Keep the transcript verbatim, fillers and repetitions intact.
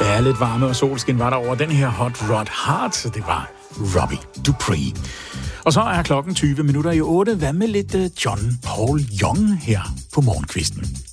Ja, lidt varme og solskin var der over den her Hot Rod Heart. Det var Robbie Dupree. Og så er klokken tyve minutter i otte. Hvad med lidt John Paul Young her på morgenkvisten?